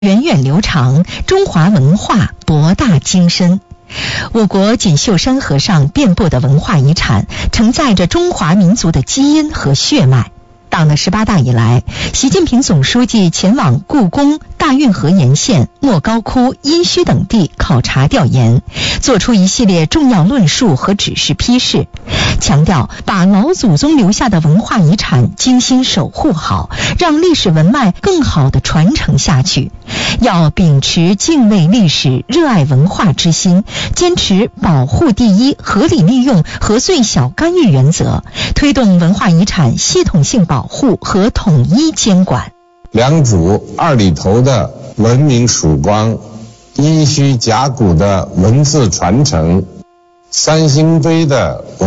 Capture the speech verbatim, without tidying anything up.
源远流长，中华文化博大精深。我国锦绣山河上遍布的文化遗产，承载着中华民族的基因和血脉。党的十八大以来，习近平总书记前往故宫、大运河沿线、莫高窟、殷墟等地考察调研，作出一系列重要论述和指示批示，强调把老祖宗留下的文化遗产精心守护好，让历史文脉更好地传承下去。要秉持敬畏历史、热爱文化之心，坚持保护第一、合理利用和最小干预原则，推动文化遗产系统性保护和统一监管。 良渚二里头的文明曙光，殷墟甲骨的文字传承，三星堆的文